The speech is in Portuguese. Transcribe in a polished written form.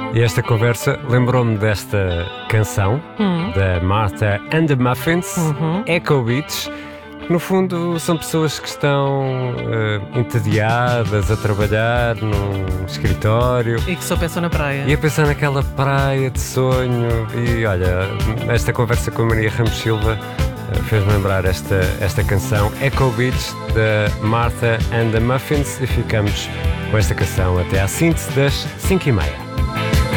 E esta conversa lembrou-me desta canção da Martha and the Muffins, Echo Beach. No fundo, são pessoas que estão entediadas a trabalhar num escritório. E que só pensam na praia. E a pensar naquela praia de sonho. E olha, esta conversa com a Maria Ramos Silva fez-me lembrar esta canção, Echo Beach, da Martha and the Muffins. E ficamos com esta canção até à síntese das 5h30.